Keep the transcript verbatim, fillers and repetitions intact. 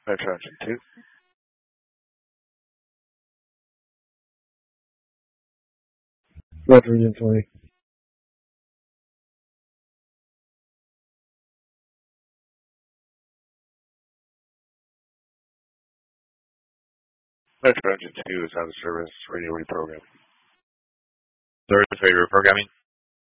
Metro Engine two. Metro Engine twenty. Metro Engine two is out of service. Radio reprogramming. Third is radio reprogramming.